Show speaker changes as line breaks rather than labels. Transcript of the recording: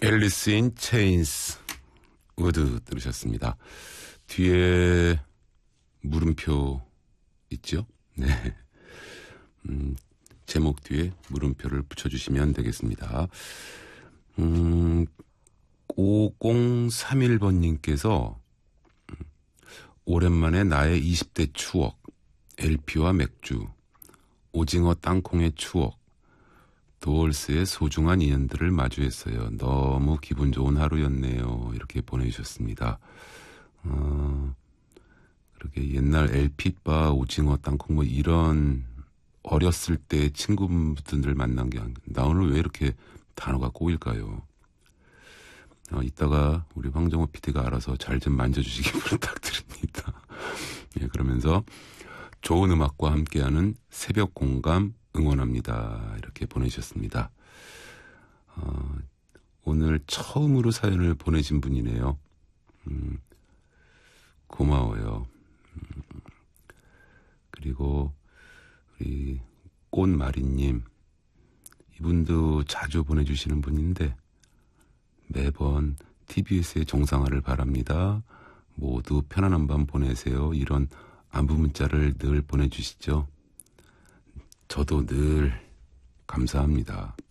앨리스 인 체인스 우드 들으셨습니다. 뒤에 물음표 있죠? 네. 제목 뒤에 물음표를 붙여주시면 되겠습니다. 5031번님께서 오랜만에 나의 20대 추억, LP와 맥주, 오징어 땅콩의 추억, 도얼스의 소중한 인연들을 마주했어요. 너무 기분 좋은 하루였네요. 이렇게 보내주셨습니다. 그렇게 옛날 LP바, 오징어 땅콩 뭐 이런 어렸을 때 친구분들 만난 게 나 오늘 왜 이렇게 단어가 꼬일까요? 이따가 우리 황정호 PD가 알아서 잘 좀 만져주시기 부탁드립니다. 예, 그러면서 좋은 음악과 함께하는 새벽 공감 응원합니다. 이렇게 보내주셨습니다. 오늘 처음으로 사연을 보내신 분이네요. 고마워요. 그리고 우리 꽃마리님, 이분도 자주 보내주시는 분인데 매번 TBS의 정상화를 바랍니다. 모두 편안한 밤 보내세요. 이런 안부 문자를 늘 보내주시죠. 저도 늘 감사합니다.